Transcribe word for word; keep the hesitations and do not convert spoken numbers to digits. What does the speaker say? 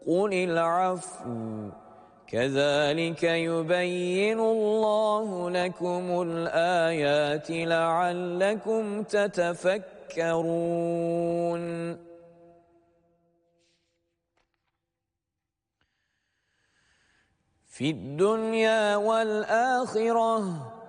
قُلِ الْعَفْوُ كَذَلِكَ يُبَيِّنُ اللَّهُ لَكُمُ الْآيَاتِ لَعَلَّكُمْ تَتَفَكَّرُونَ. في الدنيا والآخرة